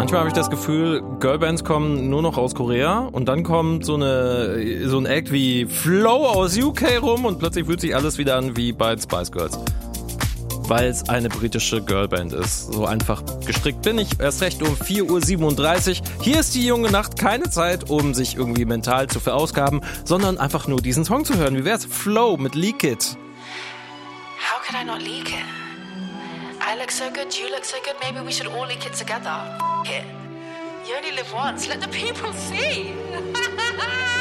Manchmal habe ich das Gefühl, Girlbands kommen nur noch aus Korea und dann kommt so ein Act wie Flow aus UK rum und plötzlich fühlt sich alles wieder an wie bei Spice Girls. Weil es eine britische Girlband ist. So einfach gestrickt bin ich. Erst recht um 4:37 Uhr. Hier ist die junge Nacht. Keine Zeit, um sich irgendwie mental zu verausgaben, sondern einfach nur diesen Song zu hören. Wie wär's? Flow mit Leak It. How could I not leak it? I look so good, you look so good, maybe we should all leak it together. F*** it. You only live once, let the people see.